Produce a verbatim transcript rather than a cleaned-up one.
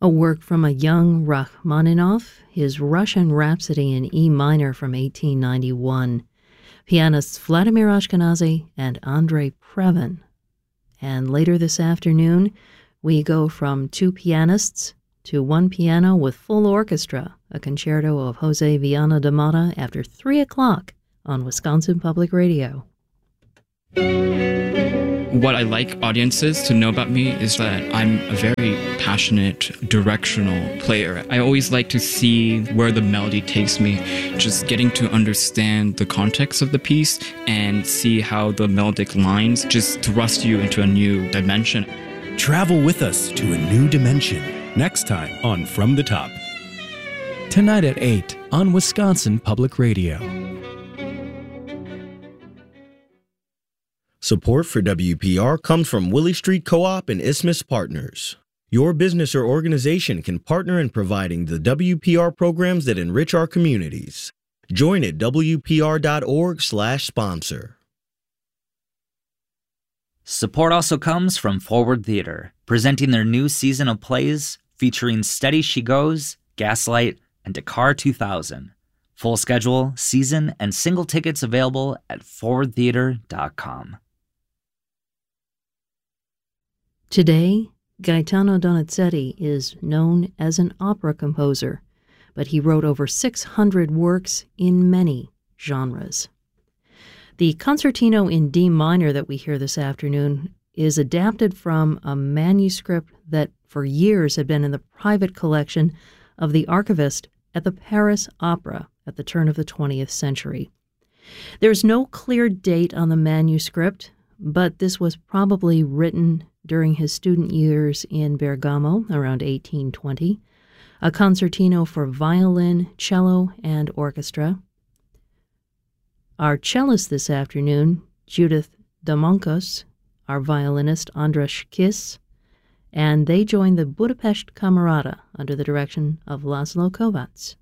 A work from a young Rachmaninoff, his Russian Rhapsody in E minor from eighteen ninety-one. Pianists Vladimir Ashkenazy and Andrei Previn. And later this afternoon, we go from two pianists to one piano with full orchestra, a concerto of Jose Viana da Mata after three o'clock on Wisconsin Public Radio. What I like audiences to know about me is that I'm a very passionate, directional player. I always like to see where the melody takes me, just getting to understand the context of the piece and see how the melodic lines just thrust you into a new dimension. Travel with us to a new dimension next time on From the Top. Tonight at eight on Wisconsin Public Radio. Support for W P R comes from Willie Street Co-op and Isthmus Partners. Your business or organization can partner in providing the W P R programs that enrich our communities. Join at W P R dot org slash sponsor. Support also comes from Forward Theater, presenting their new season of plays featuring Steady She Goes, Gaslight, and Dakar two thousand. Full schedule, season, and single tickets available at forward theater dot com. Today, Gaetano Donizetti is known as an opera composer, but he wrote over six hundred works in many genres. The concertino in D minor that we hear this afternoon is adapted from a manuscript that for years had been in the private collection of the archivist at the Paris Opera at the turn of the twentieth century. There's no clear date on the manuscript, but this was probably written during his student years in Bergamo around eighteen twenty, a concertino for violin, cello, and orchestra. Our cellist this afternoon, Judith Domonkos, our violinist, Andras Kiss, and they joined the Budapest Camerata under the direction of Laszlo Kovacs.